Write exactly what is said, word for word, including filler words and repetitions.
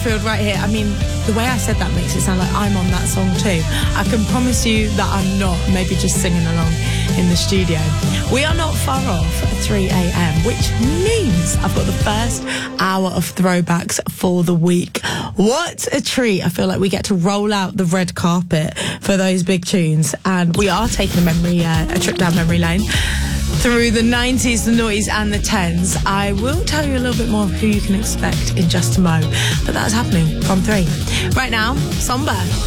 Butterfield right here. I mean, the way I said that makes it sound like I'm on that song too. I can promise you that I'm not, maybe just singing along in the studio. We are not far off three a.m, which means I've got the first hour of throwbacks for the week. What a treat. I feel like we get to roll out the red carpet for those big tunes, and we are taking a memory, uh, a trip down memory lane through the nineties, the noughties and the tens. I will tell you a little bit more of who you can expect in just a mo, but that's happening from three. Right now, Somber.